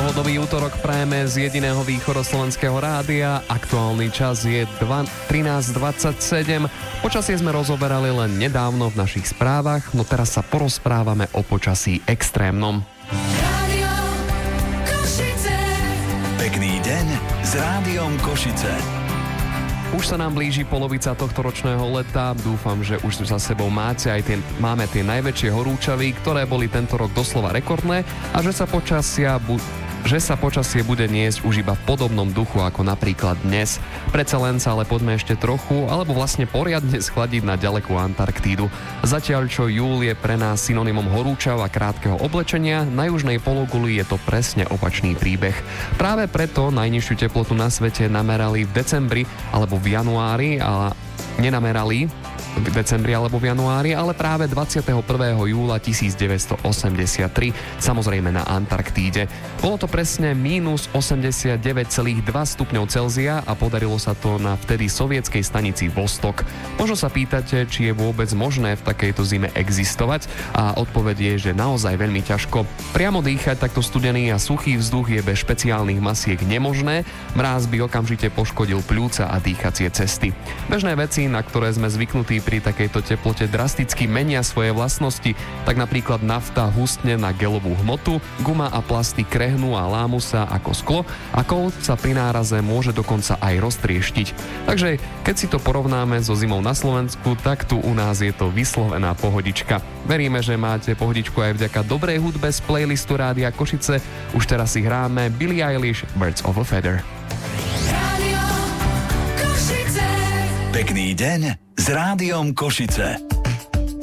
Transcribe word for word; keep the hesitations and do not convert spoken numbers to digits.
Pohodový útorok prajeme z jediného východoslovenského rádia. Aktuálny čas je trinásť dvadsaťsedem. Počasie sme rozoberali len nedávno v našich správach, no teraz sa porozprávame o počasí extrémnom. Rádio Košice. Pekný deň s Rádiom Košice. Už sa nám blíži polovica tohto ročného leta. Dúfam, že už za sebou máte aj tie, máme tie najväčšie horúčavy, ktoré boli tento rok doslova rekordné a že sa počasia bu- že sa počasie bude niesť už iba v podobnom duchu ako napríklad dnes. Predsa len sa ale poďme ešte trochu, alebo vlastne poriadne schladiť na ďalekú Antarktídu. Zatiaľ, čo júl je pre nás synonymom horúčav a krátkeho oblečenia, na južnej pologuli je to presne opačný príbeh. Práve preto najnižšiu teplotu na svete namerali v decembri alebo v januári a nenamerali v decembri alebo v januári, ale práve dvadsiateho prvého júla tisícdeväťstoosemdesiattri, samozrejme na Antarktíde. Bolo to presne mínus osemdesiatdeväť celá dva stupňov Celzia a podarilo sa to na vtedy sovietskej stanici Vostok. Možno sa pýtate, či je vôbec možné v takejto zime existovať a odpoveď je, že naozaj veľmi ťažko. Priamo dýchať takto studený a suchý vzduch je bez špeciálnych masiek nemožné, mráz by okamžite poškodil pľúca a dýchacie cesty. Bežné veci, na ktoré sme zvyknutí pri takejto teplote drasticky menia svoje vlastnosti, tak napríklad nafta hustne na gelovú hmotu, guma a plasty krehnú a lámu sa ako sklo a kov sa pri náraze môže dokonca aj roztrieštiť. Takže keď si to porovnáme so zimou na Slovensku, tak tu u nás je to vyslovená pohodička. Veríme, že máte pohodičku aj vďaka dobrej hudbe z playlistu Rádia Košice. Už teraz si hráme Billie Eilish Birds of a Feather. Rádio Košice. Pekný deň s Rádiom Košice.